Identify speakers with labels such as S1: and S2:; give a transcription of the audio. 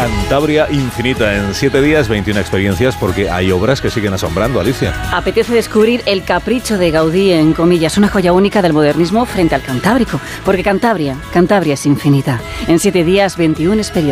S1: Cantabria Infinita. En 7 días, 21 experiencias, porque hay obras que siguen asombrando, Alicia.
S2: Apetece descubrir el capricho de Gaudí, en comillas, una joya única del modernismo frente al Cantábrico, porque Cantabria es infinita. En 7 días, 21 experiencias.